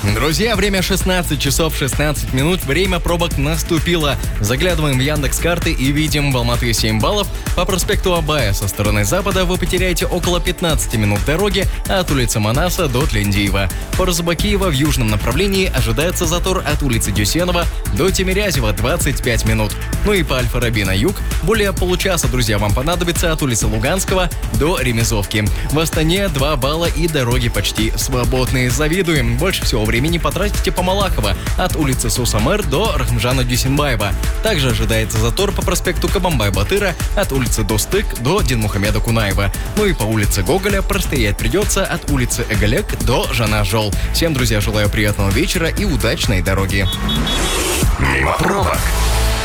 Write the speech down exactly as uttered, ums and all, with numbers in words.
Друзья, время шестнадцать часов шестнадцать минут, время пробок наступило. Заглядываем в Яндекс.Карты и видим в Алматы семь баллов. По проспекту Абая со стороны запада вы потеряете около пятнадцать минут дороги от улицы Манаса до Тлендиева. По Розыбакиева в южном направлении ожидается затор от улицы Дюсенова до Тимирязева двадцать пять минут. Ну и по Аль-Фараби на юг более получаса, друзья, вам понадобится от улицы Луганского до Ремезовки. В Астане два балла и дороги почти свободные. Завидуем. Больше всего времени потратите по Малахова от улицы Сусамер до Рахмжана Дюсенбаева. Также ожидается затор по проспекту Кабанбай-Батыра от улицы Достык до Динмухамеда Кунаева. Ну и по улице Гоголя простоять придется от улицы Эгалек до Жана Жол. Всем, друзья, желаю приятного вечера и удачной дороги. Мимо пробок.